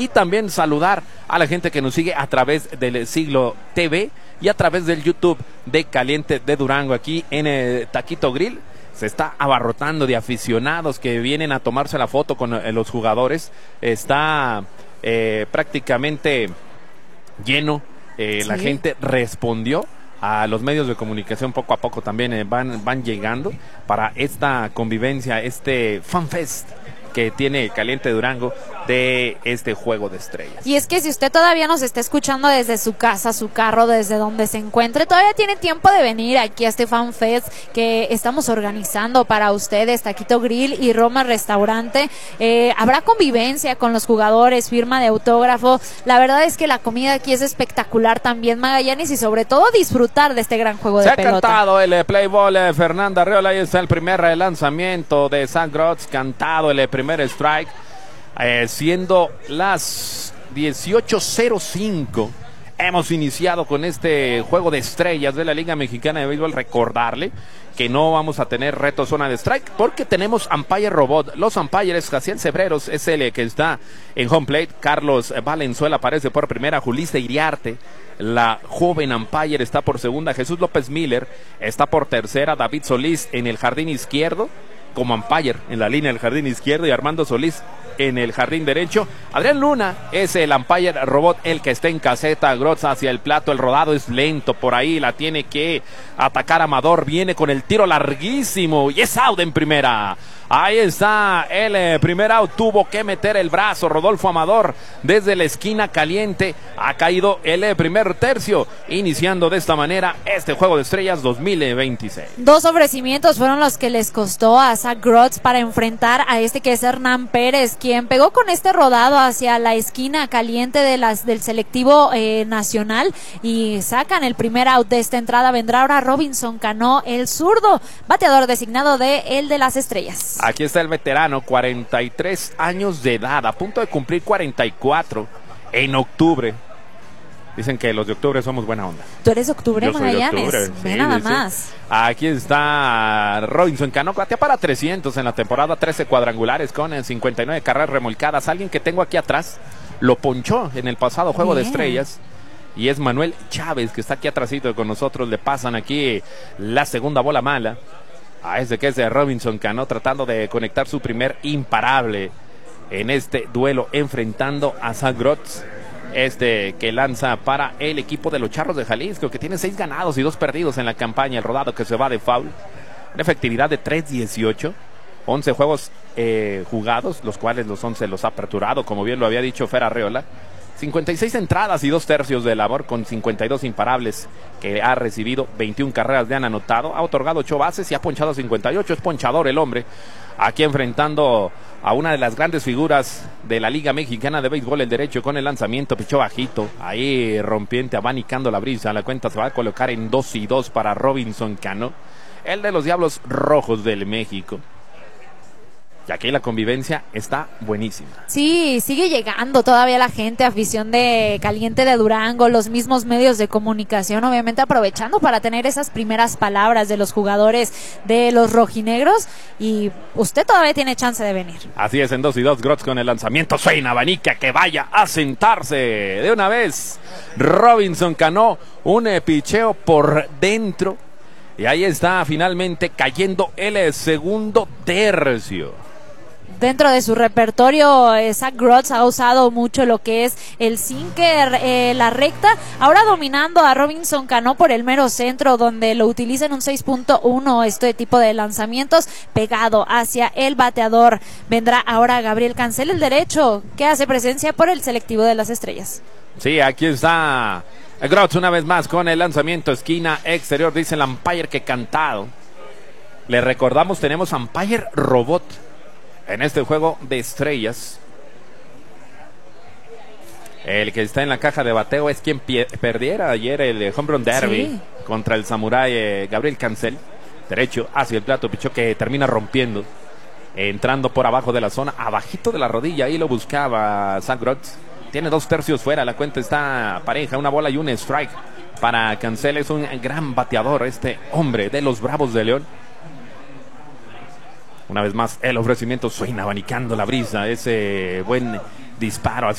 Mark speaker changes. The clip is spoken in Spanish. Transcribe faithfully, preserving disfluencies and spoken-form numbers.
Speaker 1: y también saludar a la gente que nos sigue a través del Siglo T V y a través del YouTube de Caliente de Durango. Aquí en el Taquito Grill se está abarrotando de aficionados que vienen a tomarse la foto con eh, los jugadores. Está eh, prácticamente lleno. Eh, sí. La gente respondió a los medios de comunicación, poco a poco también eh, van, van llegando para esta convivencia, este FanFest que tiene Caliente Durango de este Juego de Estrellas.
Speaker 2: Y es que si usted todavía nos está escuchando desde su casa, su carro, desde donde se encuentre, todavía tiene tiempo de venir aquí a este FanFest que estamos organizando para ustedes, Taquito Grill y Roma Restaurante. Eh, habrá convivencia con los jugadores, firma de autógrafo. La verdad es que la comida aquí es espectacular también, Magallanes, y sobre todo disfrutar de este gran juego
Speaker 1: se
Speaker 2: de pelota.
Speaker 1: Se ha cantado el play ball, eh, Fernanda Arreola, ahí está el primer eh, lanzamiento de Zach Grotz, cantado el eh, primer strike, eh, siendo las dieciocho cero cinco. Hemos iniciado con este Juego de Estrellas de la Liga Mexicana de Béisbol. Recordarle que no vamos a tener reto zona de strike porque tenemos umpire robot. Los umpires, Jaciel Cebreros es el que está en home plate, Carlos Valenzuela aparece por primera, Julissa Iriarte, la joven umpire, está por segunda, Jesús López Miller está por tercera, David Solís en el jardín izquierdo como umpire en la línea del jardín izquierdo y Armando Solís en el jardín derecho. Adrián Luna es el umpire robot, el que está en caseta. Grotz hacia el plato, el rodado es lento, por ahí la tiene que atacar Amador, viene con el tiro larguísimo y es out en primera. Ahí está el eh, primer out, tuvo que meter el brazo Rodolfo Amador desde la esquina caliente. Ha caído el eh, primer tercio, iniciando de esta manera este Juego de Estrellas dos mil veintiséis.
Speaker 2: Dos ofrecimientos fueron los que les costó a Zach Grotz para enfrentar a este que es Hernán Pérez, quien pegó con este rodado hacia la esquina caliente de las, del selectivo eh, nacional y sacan el primer out de esta entrada. Vendrá ahora Robinson Cano, el zurdo, bateador designado de el de las Estrellas.
Speaker 1: Aquí está el veterano, cuarenta y tres años de edad, a punto de cumplir cuarenta y cuatro en octubre. Dicen que los de octubre somos buena onda.
Speaker 2: ¿Tú eres de octubre,
Speaker 1: Yo
Speaker 2: Magallanes?
Speaker 1: Soy de octubre.
Speaker 2: Ve
Speaker 1: Sí,
Speaker 2: nada
Speaker 1: sí,
Speaker 2: más.
Speaker 1: Sí. Aquí está Robinson Cano, batea para trescientos en la temporada, trece cuadrangulares con cincuenta y nueve carreras remolcadas. Alguien que tengo aquí atrás lo ponchó en el pasado Juego Bien. de Estrellas. Y es Manuel Chávez, que está aquí atrásito con nosotros. Le pasan aquí la segunda bola mala a ese que es de Robinson Cano, tratando de conectar su primer imparable en este duelo, enfrentando a Zach Grotz, este que lanza para el equipo de los Charros de Jalisco, que tiene seis ganados y dos perdidos en la campaña. El rodado que se va de foul, una efectividad de tres dieciocho, once juegos eh, jugados, los cuales los once los ha aperturado, como bien lo había dicho Fer Arreola. cincuenta y seis entradas y dos tercios de labor con cincuenta y dos imparables que ha recibido, veintiuna carreras le han anotado, ha otorgado ocho bases y ha ponchado cincuenta y ocho, es ponchador el hombre, aquí enfrentando a una de las grandes figuras de la Liga Mexicana de Béisbol, el derecho con el lanzamiento, pichó bajito, ahí rompiente, abanicando la brisa, la cuenta se va a colocar en dos y dos para Robinson Cano, el de los Diablos Rojos del México. Y aquí la convivencia está buenísima.
Speaker 2: Sí, sigue llegando todavía la gente, afición de Caliente de Durango, los mismos medios de comunicación, obviamente aprovechando para tener esas primeras palabras de los jugadores de los rojinegros, y usted todavía tiene chance de venir.
Speaker 1: Así es, en dos y dos, Grotz con el lanzamiento, suena abanica, que vaya a sentarse de una vez. Robinson Cano, un eh, picheo por dentro, y ahí está finalmente cayendo el eh, segundo tercio.
Speaker 2: Dentro de su repertorio, eh, Zach Grotz ha usado mucho lo que es el sinker, eh, la recta, ahora dominando a Robinson Cano por el mero centro, donde lo utiliza en un seis punto uno, este tipo de lanzamientos, pegado hacia el bateador. Vendrá ahora Gabriel Cancel, el derecho, que hace presencia por el selectivo de las Estrellas.
Speaker 1: Sí, aquí está Grotz una vez más con el lanzamiento, esquina exterior, dice el umpire que cantado. Le recordamos, tenemos umpire robot en este Juego de Estrellas. El que está en la caja de bateo es quien perdiera ayer el eh, home run derby sí. contra el samurái eh, Gabriel Cancel. Derecho hacia el plato, pichó que termina rompiendo, eh, entrando por abajo de la zona, abajito de la rodilla, ahí lo buscaba Zach Grotz. Tiene dos tercios fuera, la cuenta está pareja, una bola y un strike para Cancel. Es un gran bateador este hombre de los Bravos de León. Una vez más el ofrecimiento, suena abanicando la brisa, ese buen disparo